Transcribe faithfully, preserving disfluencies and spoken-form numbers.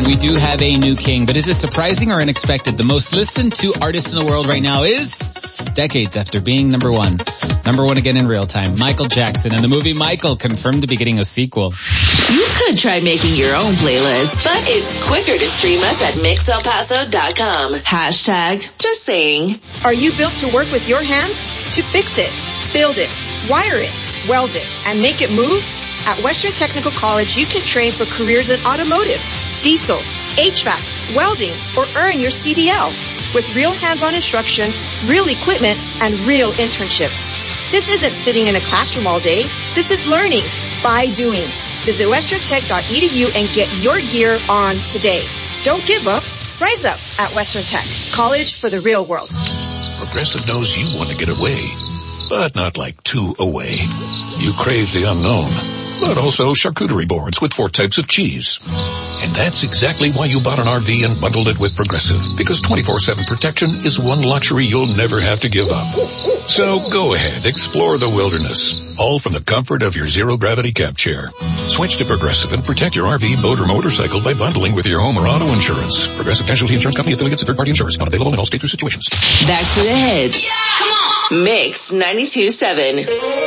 we do have a new king, but is it surprising or unexpected? The most listened to artist in the world right now is, decades after being number one. Number one again in real time, Michael Jackson, and the movie Michael confirmed to be getting a sequel. You could try making your own playlist, but it's quicker to stream us at mix el paso dot com. Hashtag just saying. Are you built to work with your hands? To fix it, build it, wire it, weld it, and make it move? At Western Technical College, you can train for careers in automotive, diesel, H V A C, welding, or earn your C D L with real hands-on instruction, real equipment, and real internships. This isn't sitting in a classroom all day. This is learning by doing. Visit western tech dot e d u and get your gear on today. Don't give up. Rise up at Western Tech, college for the real world. Progressive knows you want to get away, but not like too away. You crave the unknown, but also charcuterie boards with four types of cheese. And that's exactly why you bought an R V and bundled it with Progressive, because twenty-four seven protection is one luxury you'll never have to give up. So go ahead, explore the wilderness, all from the comfort of your zero-gravity cab chair. Switch to Progressive and protect your R V, boat, or motorcycle by bundling with your home or auto insurance. Progressive Casualty Insurance Company affiliates and third-party insurers. Not available in all states or situations. Back to the hits. Yeah! Come on! Mix ninety-two point seven.